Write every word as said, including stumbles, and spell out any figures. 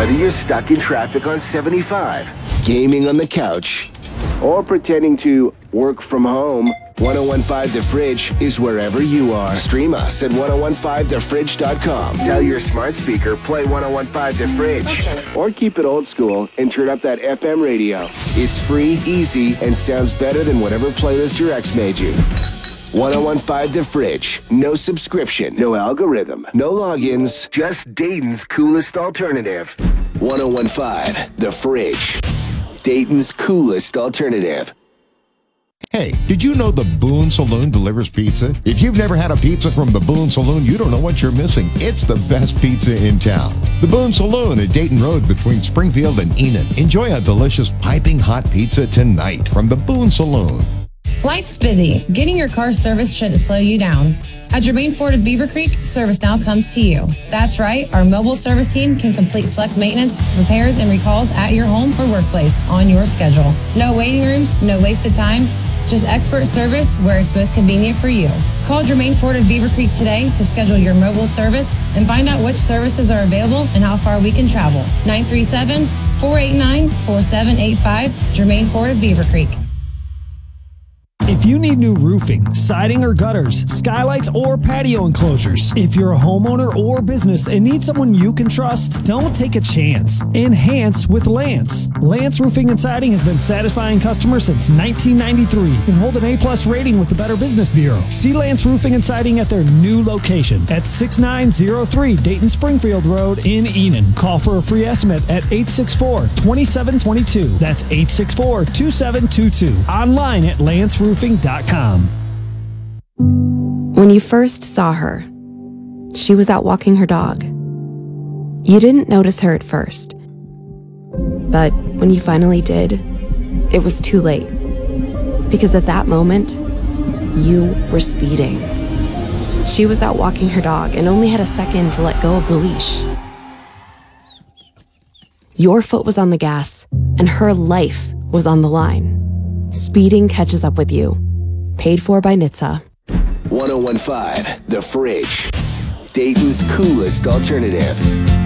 Whether you're stuck in traffic on seventy-five, gaming on the couch, or pretending to work from home, ten fifteen The Fridge is wherever you are. Stream us at ten fifteen the fridge dot com. Tell your smart speaker, play ten fifteen The Fridge. Okay. Or keep it old school and turn up that F M radio. It's free, easy, and sounds better than whatever playlist your ex made you. ten fifteen The Fridge. No subscription. No algorithm. No logins. Just Dayton's coolest alternative. ten fifteen The Fridge. Dayton's coolest alternative. Hey, did you know the Boone Saloon delivers pizza? If you've never had a pizza from the Boone Saloon, you don't know what you're missing. It's the best pizza in town. The Boone Saloon at Dayton Road between Springfield and Enid. Enjoy a delicious piping hot pizza tonight from the Boone Saloon. Life's busy. Getting your car serviced shouldn't slow you down. At Germain Ford of Beaver Creek, service now comes to you. That's right, our mobile service team can complete select maintenance, repairs, and recalls at your home or workplace on your schedule. No waiting rooms, no wasted time, just expert service where it's most convenient for you. Call Germain Ford of Beaver Creek today to schedule your mobile service and find out which services are available and how far we can travel. nine three seven, four eight nine, four seven eight five, Germain Ford of Beaver Creek. If you need new roofing, siding or gutters, skylights or patio enclosures, if you're a homeowner or business and need someone you can trust, don't take a chance. Enhance with Lance. Lance Roofing and Siding has been satisfying customers since nineteen ninety-three and hold an A-plus rating with the Better Business Bureau. See Lance Roofing and Siding at their new location at six nine zero three Dayton Springfield Road in Enid. Call for a free estimate at eight six four, two seven two two. That's eight six four, two seven two two. Online at lance roofing dot com. When you first saw her, she was out walking her dog. You didn't notice her at first, but when you finally did, it was too late. Because at that moment, you were speeding. She was out walking her dog and only had a second to let go of the leash. Your foot was on the gas, and her life was on the line. Speeding catches up with you. Paid for by N H T S A. ten fifteen The Fridge. Dayton's coolest alternative.